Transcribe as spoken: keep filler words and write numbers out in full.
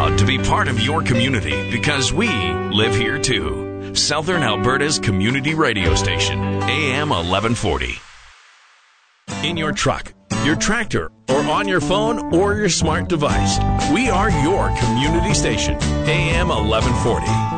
proud to be part of your community because we live here too. Southern Alberta's community radio station, A M eleven forty. In your truck, your tractor, or on your phone or your smart device, we are your community station, A M eleven forty.